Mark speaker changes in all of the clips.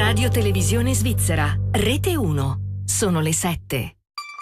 Speaker 1: Radio Televisione Svizzera, Rete 1. Sono le 7.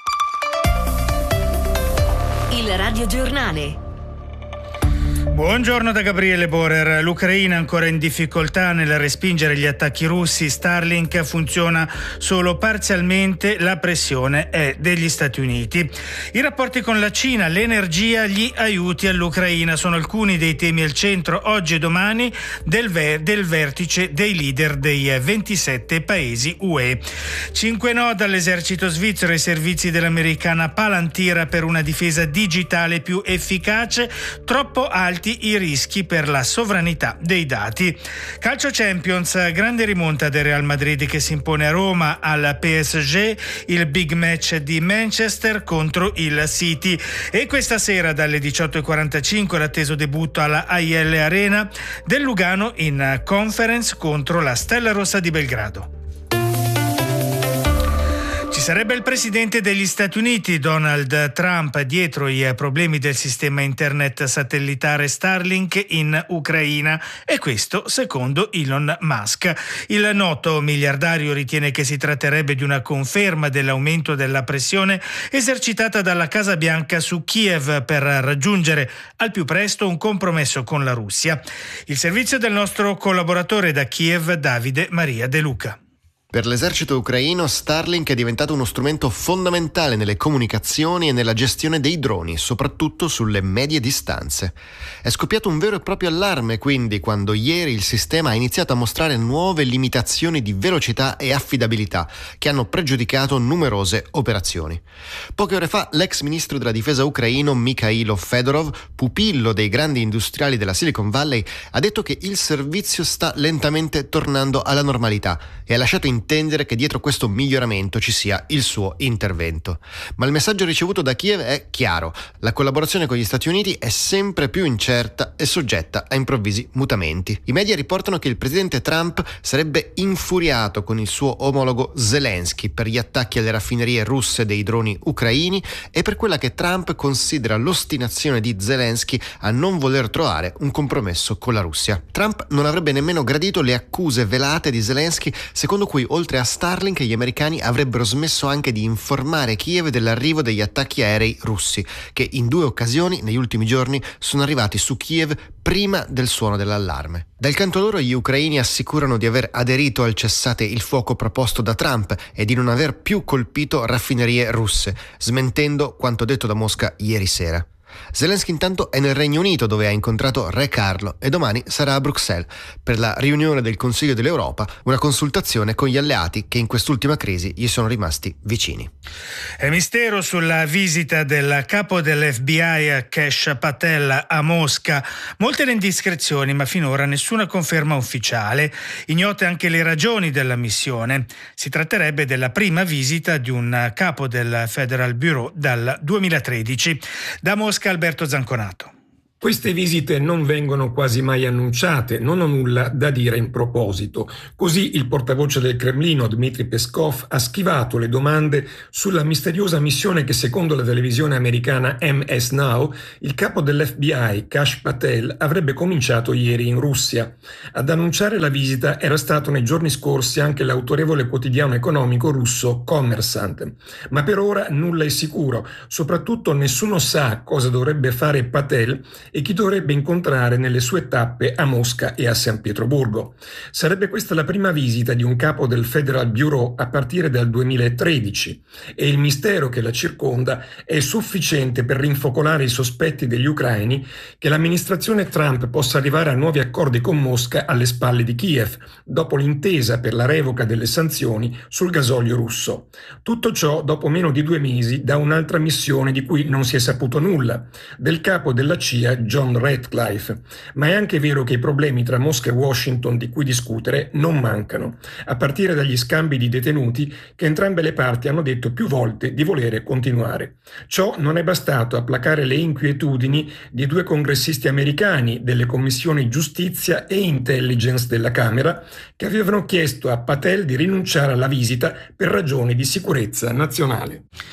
Speaker 1: Il radiogiornale.
Speaker 2: Buongiorno da Gabriele Borer. L'Ucraina ancora in difficoltà nel respingere gli attacchi russi. Starlink funziona solo parzialmente, la pressione è degli Stati Uniti. I rapporti con la Cina, l'energia, gli aiuti all'Ucraina sono alcuni dei temi al centro oggi e domani del vertice dei leader dei 27 paesi UE. 5 no dall'esercito svizzero ai servizi dell'americana Palantir per una difesa digitale più efficace, troppo alti i rischi per la sovranità dei dati. Calcio Champions, grande rimonta del Real Madrid che si impone a Roma al PSG, il big match di Manchester contro il City, e questa sera dalle 18:45 l'atteso debutto alla AIL Arena del Lugano in Conference contro la Stella Rossa di Belgrado. Ci sarebbe il presidente degli Stati Uniti, Donald Trump, dietro i problemi del sistema internet satellitare Starlink in Ucraina, e questo secondo Elon Musk. Il noto miliardario ritiene che si tratterebbe di una conferma dell'aumento della pressione esercitata dalla Casa Bianca su Kiev per raggiungere al più presto un compromesso con la Russia. Il servizio del nostro collaboratore da Kiev, Davide Maria De Luca.
Speaker 3: Per l'esercito ucraino Starlink è diventato uno strumento fondamentale nelle comunicazioni e nella gestione dei droni, soprattutto sulle medie distanze. È scoppiato un vero e proprio allarme quindi quando ieri il sistema ha iniziato a mostrare nuove limitazioni di velocità e affidabilità che hanno pregiudicato numerose operazioni. Poche ore fa l'ex ministro della difesa ucraino Mikhailo Fedorov, pupillo dei grandi industriali della Silicon Valley, ha detto che il servizio sta lentamente tornando alla normalità e ha lasciato intendere che dietro questo miglioramento ci sia il suo intervento. Ma il messaggio ricevuto da Kiev è chiaro: la collaborazione con gli Stati Uniti è sempre più incerta e soggetta a improvvisi mutamenti. I media riportano che il presidente Trump sarebbe infuriato con il suo omologo Zelensky per gli attacchi alle raffinerie russe dei droni ucraini e per quella che Trump considera l'ostinazione di Zelensky a non voler trovare un compromesso con la Russia. Trump non avrebbe nemmeno gradito le accuse velate di Zelensky, secondo cui oltre a Starlink gli americani avrebbero smesso anche di informare Kiev dell'arrivo degli attacchi aerei russi, che in 2 occasioni negli ultimi giorni sono arrivati su Kiev prima del suono dell'allarme. Dal canto loro gli ucraini assicurano di aver aderito al cessate il fuoco proposto da Trump e di non aver più colpito raffinerie russe, smentendo quanto detto da Mosca ieri sera. Zelensky intanto è nel Regno Unito, dove ha incontrato Re Carlo, e domani sarà a Bruxelles per la riunione del Consiglio dell'Europa, una consultazione con gli alleati che in quest'ultima crisi gli sono rimasti vicini.
Speaker 2: È mistero sulla visita del capo dell'FBI Kash Patel a Mosca. Molte le indiscrezioni, ma finora nessuna conferma ufficiale. Ignote anche le ragioni della missione. Si tratterebbe della prima visita di un capo del Federal Bureau dal 2013. Da Mosca Alberto Zanconato.
Speaker 4: Queste visite non vengono quasi mai annunciate, non ho nulla da dire in proposito. Così il portavoce del Cremlino, Dmitry Peskov, ha schivato le domande sulla misteriosa missione che, secondo la televisione americana MS Now, il capo dell'FBI, Kash Patel, avrebbe cominciato ieri in Russia. Ad annunciare la visita era stato nei giorni scorsi anche l'autorevole quotidiano economico russo Kommersant. Ma per ora nulla è sicuro, soprattutto nessuno sa cosa dovrebbe fare Patel e chi dovrebbe incontrare nelle sue tappe a Mosca e a San Pietroburgo. Sarebbe questa la prima visita di un capo del Federal Bureau a partire dal 2013 e il mistero che la circonda è sufficiente per rinfocolare i sospetti degli ucraini che l'amministrazione Trump possa arrivare a nuovi accordi con Mosca alle spalle di Kiev, dopo l'intesa per la revoca delle sanzioni sul gasolio russo. Tutto ciò dopo meno di 2 mesi da un'altra missione di cui non si è saputo nulla, del capo della CIA John Ratcliffe, ma è anche vero che i problemi tra Mosca e Washington di cui discutere non mancano, a partire dagli scambi di detenuti che entrambe le parti hanno detto più volte di volere continuare. Ciò non è bastato a placare le inquietudini di 2 congressisti americani delle commissioni Giustizia e Intelligence della Camera, che avevano chiesto a Patel di rinunciare alla visita per ragioni di sicurezza nazionale.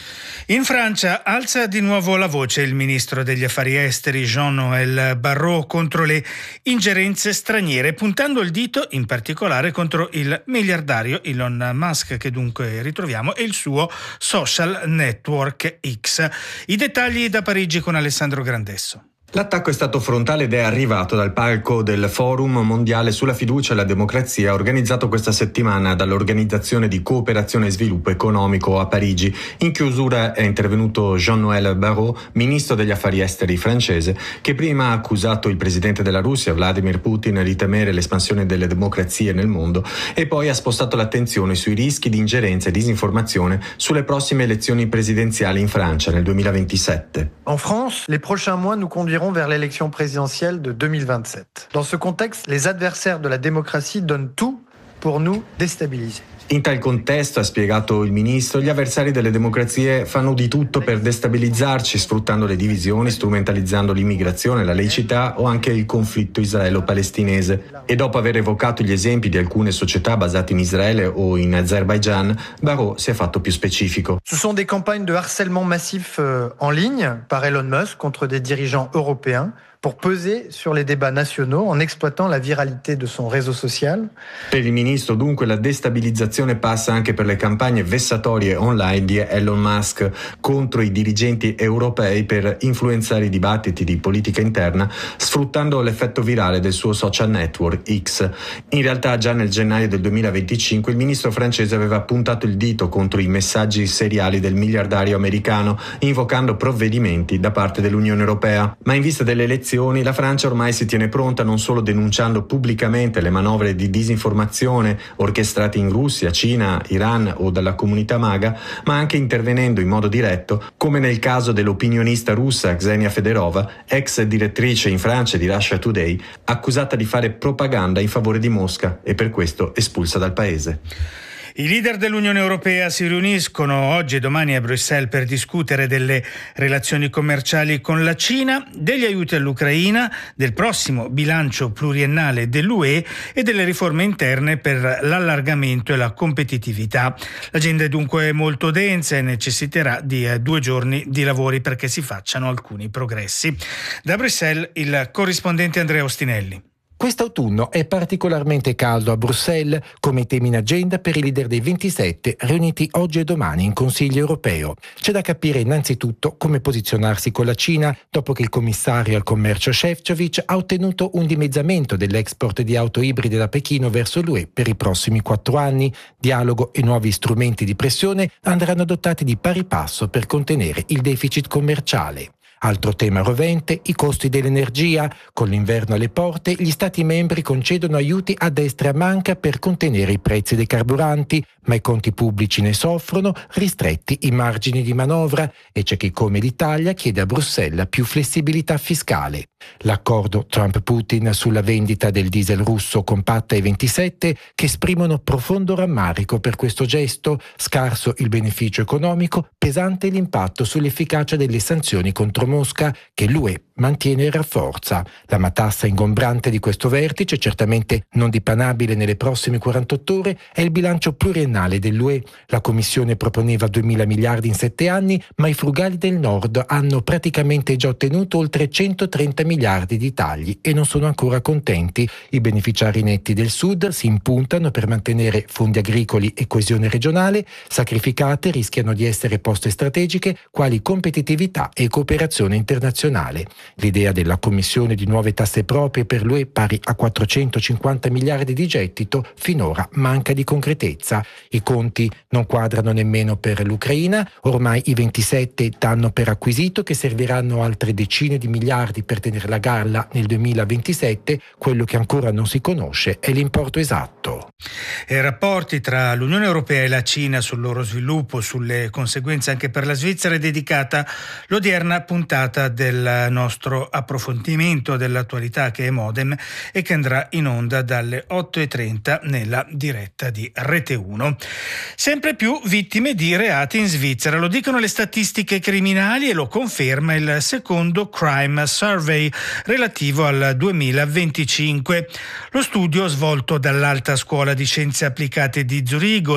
Speaker 2: In Francia alza di nuovo la voce il ministro degli affari esteri Jean-Noël Barrot contro le ingerenze straniere, puntando il dito in particolare contro il miliardario Elon Musk, che dunque ritroviamo, e il suo social network X. I dettagli da Parigi con Alessandro Grandesso.
Speaker 5: L'attacco è stato frontale ed è arrivato dal palco del Forum mondiale sulla fiducia e la democrazia organizzato questa settimana dall'Organizzazione di cooperazione e sviluppo economico a Parigi. In chiusura è intervenuto Jean-Noël Barrot, ministro degli affari esteri francese, che prima ha accusato il presidente della Russia, Vladimir Putin, di temere l'espansione delle democrazie nel mondo e poi ha spostato l'attenzione sui rischi di ingerenza e disinformazione sulle prossime elezioni presidenziali in Francia nel 2027.
Speaker 6: En France, les prochains mois nous conduiront vers l'élection présidentielle de 2027. Dans ce contexte, les adversaires de la démocratie donnent tout pour nous déstabiliser.
Speaker 5: In tal contesto, ha spiegato il ministro, gli avversari delle democrazie fanno di tutto per destabilizzarci, sfruttando le divisioni, strumentalizzando l'immigrazione, la laicità o anche il conflitto israelo-palestinese. E dopo aver evocato gli esempi di alcune società basate in Israele o in Azerbaijan, Barrot si è fatto più specifico.
Speaker 6: Ce sont des campagnes de harcèlement massif en ligne par Elon Musk contre des dirigeants européens pour peser sur les débats nationaux en exploitant la viralité de son réseau social.
Speaker 5: Per il ministro, dunque, la destabilizzazione passa anche per le campagne vessatorie online di Elon Musk contro i dirigenti europei per influenzare i dibattiti di politica interna, sfruttando l'effetto virale del suo social network X. In realtà, già nel gennaio del 2025 il ministro francese aveva puntato il dito contro i messaggi seriali del miliardario americano, invocando provvedimenti da parte dell'Unione Europea. Ma in vista delle elezioni, la Francia ormai si tiene pronta, non solo denunciando pubblicamente le manovre di disinformazione orchestrate in Russia, Cina, Iran o dalla comunità MAGA, ma anche intervenendo in modo diretto, come nel caso dell'opinionista russa Ksenia Federova, ex direttrice in Francia di Russia Today, accusata di fare propaganda in favore di Mosca e per questo espulsa dal paese.
Speaker 2: I leader dell'Unione Europea si riuniscono oggi e domani a Bruxelles per discutere delle relazioni commerciali con la Cina, degli aiuti all'Ucraina, del prossimo bilancio pluriennale dell'UE e delle riforme interne per l'allargamento e la competitività. L'agenda è dunque molto densa e necessiterà di 2 giorni di lavori perché si facciano alcuni progressi. Da Bruxelles il corrispondente Andrea Ostinelli.
Speaker 7: Quest'autunno è particolarmente caldo a Bruxelles, come temi in agenda per i leader dei 27 riuniti oggi e domani in Consiglio europeo. C'è da capire innanzitutto come posizionarsi con la Cina dopo che il commissario al commercio Šefčovič ha ottenuto un dimezzamento dell'export di auto ibride da Pechino verso l'UE per i prossimi 4 anni. Dialogo e nuovi strumenti di pressione andranno adottati di pari passo per contenere il deficit commerciale. Altro tema rovente, i costi dell'energia. Con l'inverno alle porte, gli Stati membri concedono aiuti a destra e a manca per contenere i prezzi dei carburanti, ma i conti pubblici ne soffrono, ristretti i margini di manovra, e c'è chi come l'Italia chiede a Bruxelles più flessibilità fiscale. L'accordo Trump-Putin sulla vendita del diesel russo compatta ai 27 che esprimono profondo rammarico per questo gesto, scarso il beneficio economico, pesante l'impatto sull'efficacia delle sanzioni contro Mosca che l'UE mantiene e rafforza. La matassa ingombrante di questo vertice, certamente non dipanabile nelle prossime 48 ore, è il bilancio pluriennale dell'UE. La Commissione proponeva 2.000 miliardi in 7 anni, ma i frugali del Nord hanno praticamente già ottenuto oltre 130 miliardi di tagli e non sono ancora contenti. I beneficiari netti del Sud si impuntano per mantenere fondi agricoli e coesione regionale, sacrificate rischiano di essere poste strategiche quali competitività e cooperazione internazionale. L'idea della Commissione di nuove tasse proprie per l'UE pari a 450 miliardi di gettito finora manca di concretezza. I conti non quadrano nemmeno per l'Ucraina, ormai i 27 danno per acquisito che serviranno altre decine di miliardi per tenere la galla nel 2027, quello che ancora non si conosce è l'importo esatto.
Speaker 2: I rapporti tra l'Unione Europea e la Cina sul loro sviluppo, sulle conseguenze anche per la Svizzera è dedicata l'odierna puntata del nostro approfondimento dell'attualità che è Modem e che andrà in onda dalle 8.30 nella diretta di Rete 1. Sempre più vittime di reati in Svizzera, lo dicono le statistiche criminali e lo conferma il secondo Crime Survey relativo al 2025. Lo studio svolto dall'Alta Scuola Scuola di Scienze Applicate di Zurigo,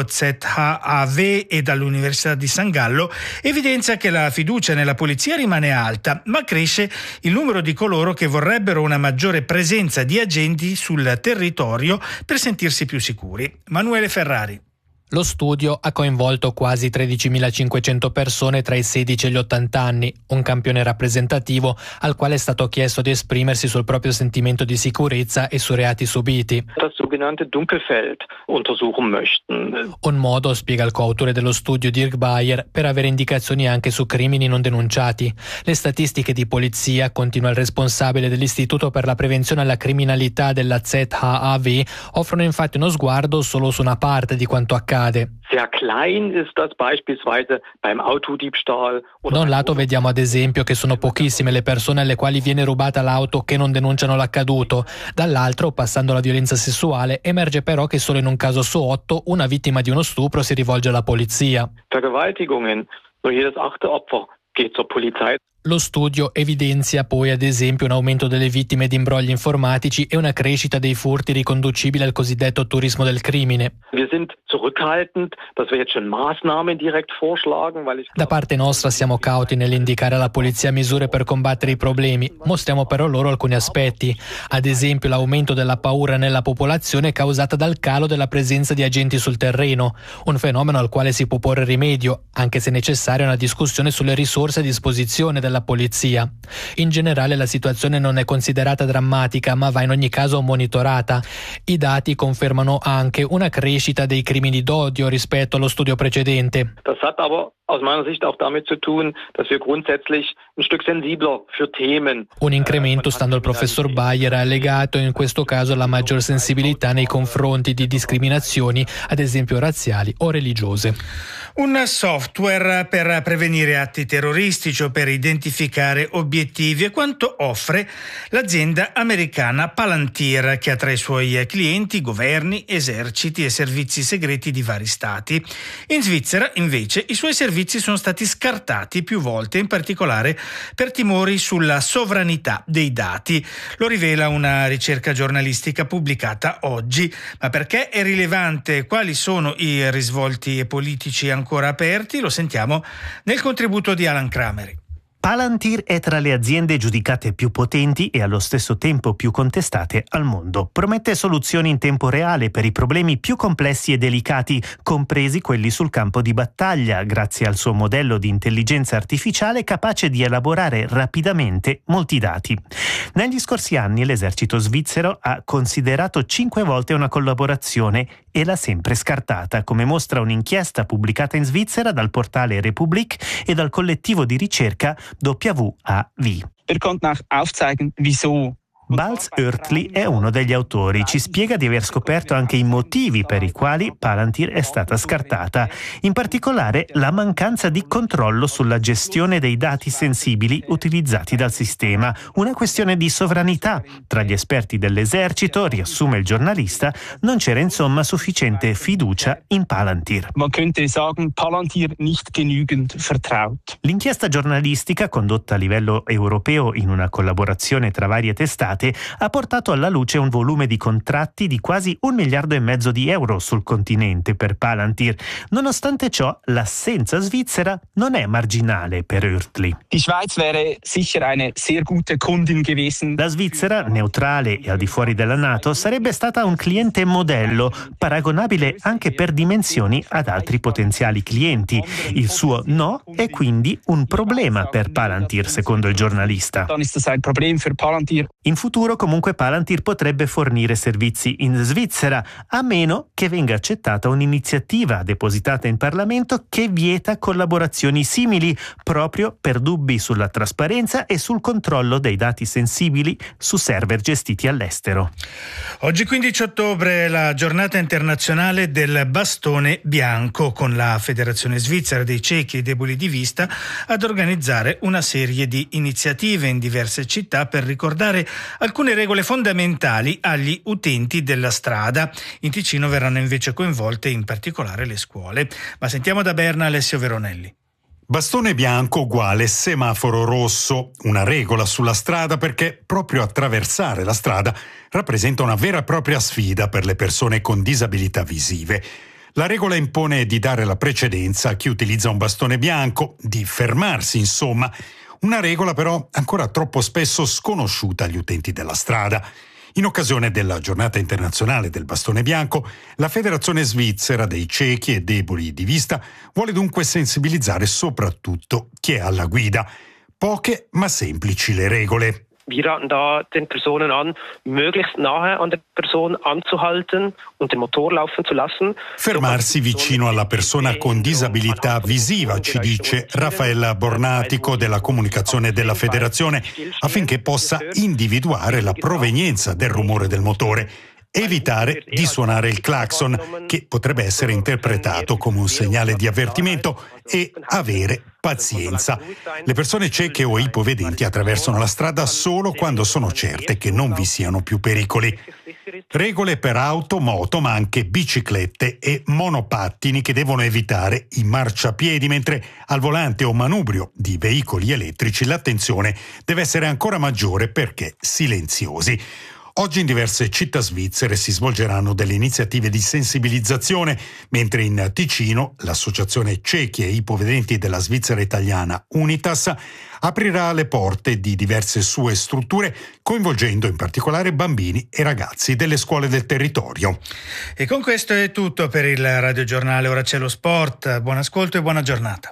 Speaker 2: ZHAW, e dall'Università di San Gallo evidenzia che la fiducia nella polizia rimane alta, ma cresce il numero di coloro che vorrebbero una maggiore presenza di agenti sul territorio per sentirsi più sicuri. Manuele Ferrari.
Speaker 8: Lo studio ha coinvolto quasi 13.500 persone tra i 16 e gli 80 anni, un campione rappresentativo al quale è stato chiesto di esprimersi sul proprio sentimento di sicurezza e su reati subiti.
Speaker 9: Das sogenannte Dunkelfeld untersuchen möchten.
Speaker 8: Un modo, spiega il coautore dello studio Dirk Bayer, per avere indicazioni anche su crimini non denunciati. Le statistiche di polizia, continua il responsabile dell'Istituto per la prevenzione alla criminalità della ZHAW, offrono infatti uno sguardo solo su una parte di quanto accade.
Speaker 9: Sehr klein ist das beispielsweise beim Autodiebstahl.
Speaker 8: Da un lato vediamo ad esempio che sono pochissime le persone alle quali viene rubata l'auto che non denunciano l'accaduto. Dall'altro, passando alla violenza sessuale, emerge però che solo in un caso su 8 una vittima di uno stupro si rivolge alla polizia.
Speaker 9: Vergewaltigungen, nur jedes 8. Opfer geht zur Polizei.
Speaker 8: Lo studio evidenzia poi ad esempio un aumento delle vittime di imbrogli informatici e una crescita dei furti riconducibili al cosiddetto turismo del crimine.
Speaker 9: Wir sind zurückhaltend, dass wir jetzt schon Maßnahmen direkt vorschlagen, weil ich
Speaker 8: Da parte nostra siamo cauti nell'indicare alla polizia misure per combattere i problemi, mostriamo però loro alcuni aspetti, ad esempio l'aumento della paura nella popolazione causata dal calo della presenza di agenti sul terreno, un fenomeno al quale si può porre rimedio, anche se necessaria una discussione sulle risorse a disposizione della polizia. In generale la situazione non è considerata drammatica, ma va in ogni caso monitorata. I dati confermano anche una crescita dei crimini d'odio rispetto allo studio precedente.
Speaker 9: Das hat aber aus meiner Sicht auch damit zu tun, dass wir grundsätzlich ein Stück sensibler für Themen.
Speaker 8: Un incremento, stando al professor Bayer, è legato in questo caso alla maggior sensibilità nei confronti di discriminazioni, ad esempio razziali o religiose.
Speaker 2: Un software per prevenire atti terroristici o per identificare obiettivi è quanto offre l'azienda americana Palantir, che ha tra i suoi clienti governi, eserciti e servizi segreti di vari stati. In Svizzera, invece, i suoi servizi sono stati scartati più volte, in particolare per timori sulla sovranità dei dati. Lo rivela una ricerca giornalistica pubblicata oggi. Ma perché è rilevante? Quali sono i risvolti politici ancora aperti? Lo sentiamo nel contributo di Alan Crameri.
Speaker 10: Palantir è tra le aziende giudicate più potenti e allo stesso tempo più contestate al mondo. Promette soluzioni in tempo reale per i problemi più complessi e delicati, compresi quelli sul campo di battaglia, grazie al suo modello di intelligenza artificiale capace di elaborare rapidamente molti dati. Negli scorsi anni l'esercito svizzero ha considerato 5 volte una collaborazione e l'ha sempre scartata, come mostra un'inchiesta pubblicata in Svizzera dal portale Republik e dal collettivo di ricerca WAV.
Speaker 11: Konnte nach aufzeigen, wieso.
Speaker 10: Balz Oertli è uno degli autori. Ci spiega di aver scoperto anche i motivi per i quali Palantir è stata scartata, in particolare la mancanza di controllo sulla gestione dei dati sensibili utilizzati dal sistema, una questione di sovranità. Tra gli esperti dell'esercito, riassume il giornalista, non c'era insomma sufficiente fiducia in Palantir.
Speaker 11: Man könnte sagen, Palantir nicht genügend vertraut.
Speaker 10: L'inchiesta giornalistica, condotta a livello europeo in una collaborazione tra varie testate, ha portato alla luce un volume di contratti di quasi 1,5 miliardi di euro sul continente per Palantir. Nonostante ciò, l'assenza svizzera non è marginale per Oertli.
Speaker 11: Die Schweiz wäre sicher eine sehr gute Kundin gewesen.
Speaker 10: La Svizzera, neutrale e al di fuori della NATO, sarebbe stata un cliente modello, paragonabile anche per dimensioni ad altri potenziali clienti. Il suo no è quindi un problema per Palantir, secondo il giornalista.
Speaker 11: Dann ist das ein Problem für Palantir.
Speaker 10: In futuro comunque Palantir potrebbe fornire servizi in Svizzera, a meno che venga accettata un'iniziativa depositata in Parlamento che vieta collaborazioni simili, proprio per dubbi sulla trasparenza e sul controllo dei dati sensibili su server gestiti all'estero.
Speaker 2: Oggi 15 ottobre è la giornata internazionale del bastone bianco, con la Federazione Svizzera dei Ciechi e Deboli di Vista ad organizzare una serie di iniziative in diverse città per ricordare alcune regole fondamentali agli utenti della strada. In Ticino verranno invece coinvolte in particolare le scuole. Ma sentiamo da Berna Alessio Veronelli.
Speaker 12: Bastone bianco uguale semaforo rosso, una regola sulla strada perché proprio attraversare la strada rappresenta una vera e propria sfida per le persone con disabilità visive. La regola impone di dare la precedenza a chi utilizza un bastone bianco, di fermarsi insomma, una regola però ancora troppo spesso sconosciuta agli utenti della strada. In occasione della giornata internazionale del bastone bianco, la Federazione Svizzera dei ciechi e deboli di vista vuole dunque sensibilizzare soprattutto chi è alla guida. Poche ma semplici le regole.
Speaker 11: Wir raten da den Personen an, möglichst nahe an der Person anzuhalten und den Motor laufen zu lassen.
Speaker 12: Fermarsi vicino alla persona con disabilità visiva, ci dice Raffaella Bornatico della comunicazione della Federazione, affinché possa individuare la provenienza del rumore del motore. Evitare di suonare il clacson, che potrebbe essere interpretato come un segnale di avvertimento, e avere pazienza. Le persone cieche o ipovedenti attraversano la strada solo quando sono certe che non vi siano più pericoli. Regole per auto, moto, ma anche biciclette e monopattini che devono evitare i marciapiedi, mentre al volante o manubrio di veicoli elettrici l'attenzione deve essere ancora maggiore perché silenziosi. Oggi in diverse città svizzere si svolgeranno delle iniziative di sensibilizzazione, mentre in Ticino l'Associazione Ciechi e Ipovedenti della Svizzera Italiana Unitas aprirà le porte di diverse sue strutture, coinvolgendo in particolare bambini e ragazzi delle scuole del territorio.
Speaker 2: E con questo è tutto per il radiogiornale. Ora c'è lo sport. Buon ascolto e buona giornata.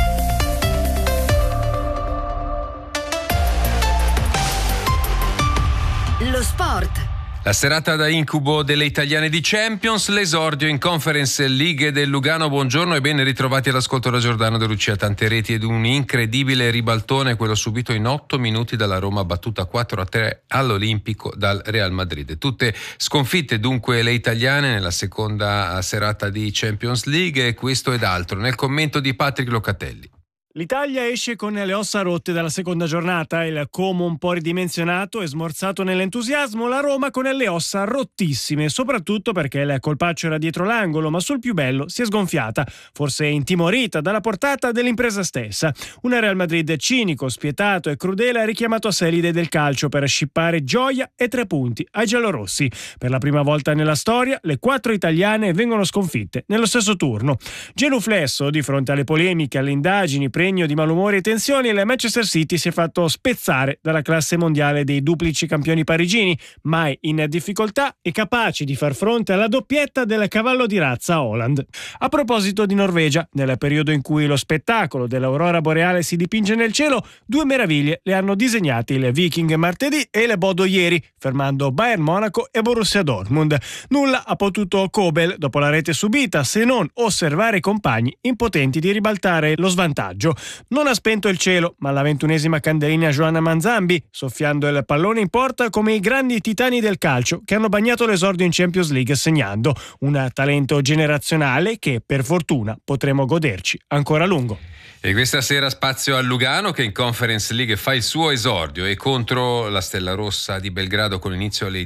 Speaker 1: Lo sport.
Speaker 13: La serata da incubo delle italiane di Champions, l'esordio in Conference League del Lugano. Buongiorno e ben ritrovati all'ascolto da Giordano De Lucia. Tante reti ed un incredibile ribaltone, quello subito in 8 minuti dalla Roma, battuta 4-3 all'Olimpico dal Real Madrid. Tutte sconfitte dunque le italiane nella seconda serata di Champions League, e questo ed altro nel commento di Patrick Locatelli.
Speaker 14: L'Italia esce con le ossa rotte dalla seconda giornata, il Como un po' ridimensionato e smorzato nell'entusiasmo, la Roma con le ossa rottissime, soprattutto perché il colpaccio era dietro l'angolo, ma sul più bello si è sgonfiata, forse intimorita dalla portata dell'impresa stessa. Un Real Madrid cinico, spietato e crudele ha richiamato a sé l'idea del calcio per scippare gioia e 3 punti ai giallorossi. Per la prima volta nella storia le 4 italiane vengono sconfitte nello stesso turno. Genuflesso di fronte alle polemiche, alle indagini, pregno di malumori e tensioni, il Manchester City si è fatto spezzare dalla classe mondiale dei duplici campioni parigini, mai in difficoltà e capaci di far fronte alla doppietta del cavallo di razza Haaland. A proposito di Norvegia, nel periodo in cui lo spettacolo dell'aurora boreale si dipinge nel cielo, 2 meraviglie le hanno disegnate il Viking martedì e il Bodo ieri, fermando Bayern Monaco e Borussia Dortmund. Nulla ha potuto Kobel dopo la rete subita, se non osservare i compagni impotenti di ribaltare lo svantaggio. Non ha spento il cielo, ma alla 21esima candelina Joanna Manzambi, soffiando il pallone in porta come i grandi titani del calcio che hanno bagnato l'esordio in Champions League, segnando un talento generazionale che per fortuna potremo goderci ancora a lungo.
Speaker 13: E questa sera spazio a Lugano, che in Conference League fa il suo esordio, e contro la Stella Rossa di Belgrado con inizio alle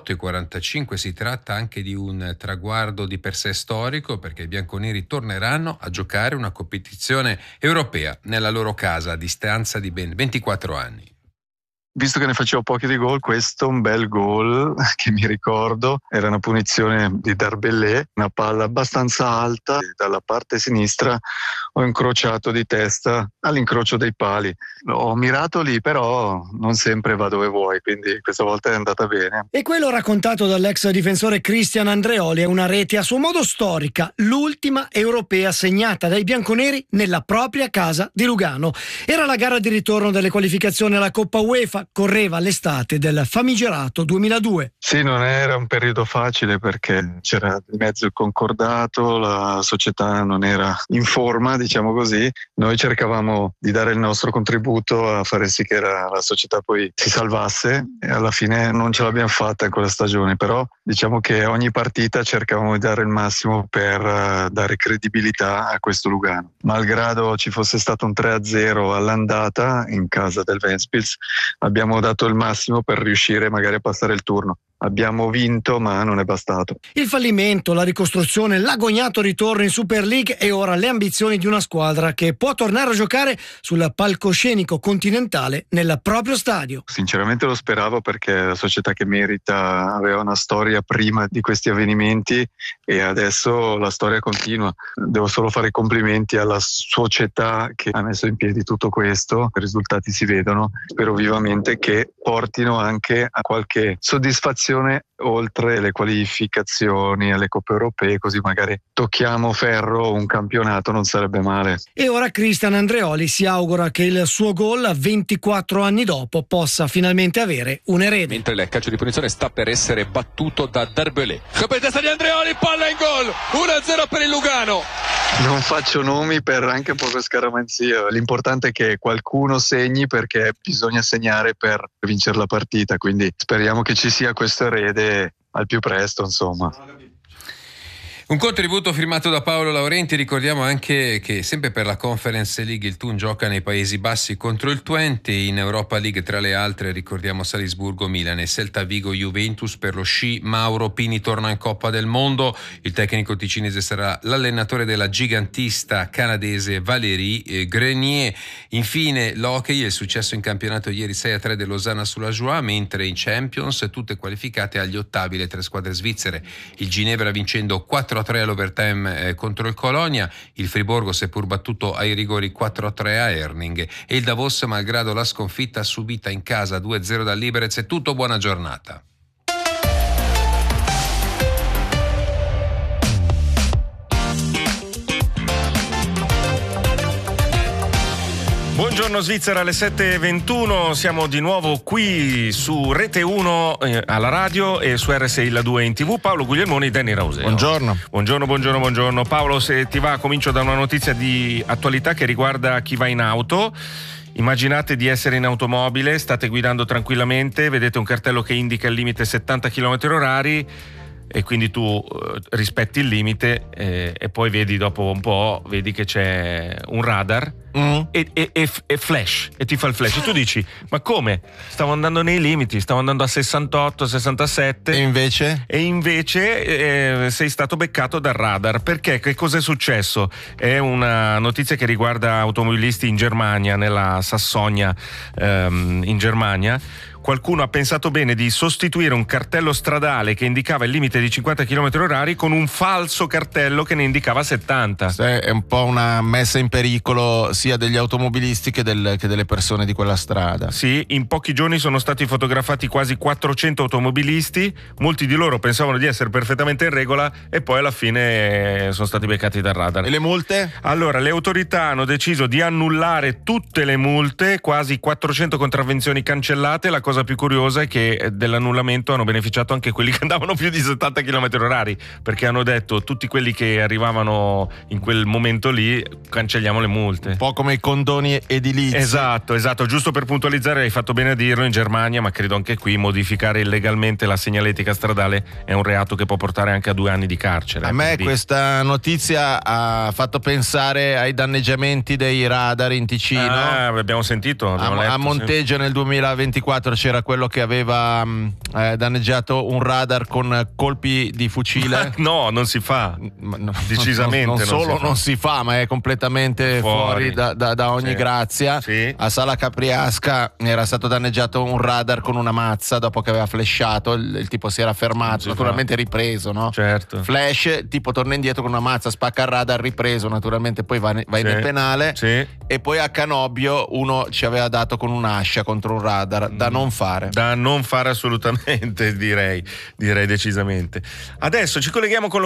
Speaker 13: 18:45. Si tratta anche di un traguardo di per sé storico, perché i bianconeri torneranno a giocare una competizione europea nella loro casa a distanza di ben 24 anni.
Speaker 15: Visto che ne facevo pochi di gol, questo un bel gol che mi ricordo, era una punizione di Darbellé, una palla abbastanza alta, dalla parte sinistra ho incrociato di testa all'incrocio dei pali. Ho mirato lì, però non sempre va dove vuoi, quindi questa volta è andata bene.
Speaker 16: E quello raccontato dall'ex difensore Cristian Andreoli è una rete a suo modo storica, l'ultima europea segnata dai bianconeri nella propria casa di Lugano. Era la gara di ritorno delle qualificazioni alla Coppa UEFA, correva l'estate del famigerato 2002.
Speaker 15: Sì, non era un periodo facile perché c'era di mezzo il concordato, la società non era in forma, diciamo così. Noi cercavamo di dare il nostro contributo a fare sì che la società poi si salvasse, e alla fine non ce l'abbiamo fatta in quella stagione, però diciamo che ogni partita cercavamo di dare il massimo per dare credibilità a questo Lugano. Malgrado ci fosse stato un 3-0 all'andata in casa del Ventspils, abbiamo dato il massimo per riuscire magari a passare il turno. abbiamo vinto, ma non è bastato.
Speaker 16: Il fallimento, la ricostruzione, l'agognato ritorno in Super League e ora le ambizioni di una squadra che può tornare a giocare sul palcoscenico continentale nel proprio stadio.
Speaker 15: Sinceramente lo speravo, perché è la società che merita, aveva una storia prima di questi avvenimenti e adesso la storia continua. Devo solo fare i complimenti alla società che ha messo in piedi tutto questo, i risultati si vedono, spero vivamente che portino anche a qualche soddisfazione oltre le qualificazioni alle coppe europee, così magari tocchiamo ferro, un campionato non sarebbe male.
Speaker 16: E ora Cristian Andreoli si augura che il suo gol 24 anni dopo possa finalmente avere un erede.
Speaker 17: Mentre il calcio di punizione sta per essere battuto da Darbelé. Colpo di testa di Andreoli, palla in gol, 1-0 per il Lugano.
Speaker 15: Non faccio nomi anche un po' per scaramanzia, l'importante è che qualcuno segni, perché bisogna segnare per vincere la partita, quindi speriamo che ci sia questo erede al più presto, insomma.
Speaker 13: Un contributo firmato da Paolo Laurenti. Ricordiamo anche che sempre per la Conference League il Thun gioca nei Paesi Bassi contro il Twente. In Europa League, tra le altre, ricordiamo Salisburgo, Milan e Celta Vigo, Juventus. Per lo sci Mauro Pini torna in Coppa del Mondo. Il tecnico ticinese sarà l'allenatore della gigantista canadese Valérie Grenier. Infine l'hockey, il successo in campionato ieri 6-3 del Losanna sulla Joie, mentre in Champions tutte qualificate agli ottavi le tre squadre svizzere. Il Ginevra vincendo 4-3 all'overtime contro il Colonia, il Friburgo seppur battuto ai rigori 4-3 a Herning e il Davos, malgrado la sconfitta subita in casa 2-0 dal Liberec. È tutto, buona giornata.
Speaker 18: Buongiorno Svizzera, alle 7.21 siamo di nuovo qui su Rete 1 alla radio e su RSI la 2 in TV. Paolo Guglielmoni, Danny Rauseo. Buongiorno. Paolo, se ti va comincio da una notizia di attualità che riguarda chi va in auto. Immaginate di essere in automobile, state guidando tranquillamente, vedete un cartello che indica il limite 70 km/h e quindi tu rispetti il limite e poi vedi dopo un po' che c'è un radar e flash, e ti fa il flash e tu dici ma come? Stavo andando nei limiti, stavo andando a 68, 67 e invece sei stato beccato dal radar. Perché? Che cosa è successo? È una notizia che riguarda automobilisti in Germania, nella Sassonia in Germania. Qualcuno ha pensato bene di sostituire un cartello stradale che indicava il limite di 50 km/h con un falso cartello che ne indicava 70.
Speaker 19: È un po' una messa in pericolo sia degli automobilisti che delle persone di quella strada.
Speaker 18: Sì, in pochi giorni sono stati fotografati quasi 400 automobilisti, molti di loro pensavano di essere perfettamente in regola e poi alla fine sono stati beccati dal radar.
Speaker 19: E le multe?
Speaker 18: Allora, le autorità hanno deciso di annullare tutte le multe, quasi 400 contravvenzioni cancellate. La cosa più curiosa è che dell'annullamento hanno beneficiato anche quelli che andavano più di 70 km/h, perché hanno detto tutti quelli che arrivavano in quel momento lì cancelliamo le multe.
Speaker 19: Un po' come i condoni edilizi.
Speaker 18: Esatto, giusto per puntualizzare, hai fatto bene a dirlo, in Germania, ma credo anche qui, modificare illegalmente la segnaletica stradale è un reato che può portare anche a 2 anni di carcere.
Speaker 19: A me questa notizia ha fatto pensare ai danneggiamenti dei radar in Ticino.
Speaker 18: Abbiamo sentito,
Speaker 19: a Monteggio nel 2024 c'era quello che aveva danneggiato un radar con colpi di fucile.
Speaker 18: No, non si fa. Decisamente
Speaker 19: non si fa, ma è completamente fuori da ogni grazia.
Speaker 18: Sì.
Speaker 19: A Sala Capriasca era stato danneggiato un radar con una mazza dopo che aveva flashato, il tipo si era fermato, naturalmente ripreso, no?
Speaker 18: Certo.
Speaker 19: Flash, tipo torna indietro con una mazza, spacca il radar, ripreso, naturalmente poi vai nel penale.
Speaker 18: Sì.
Speaker 19: E poi a Canobbio uno ci aveva dato con un'ascia contro un radar, da non fare
Speaker 18: assolutamente, direi decisamente. Adesso ci colleghiamo con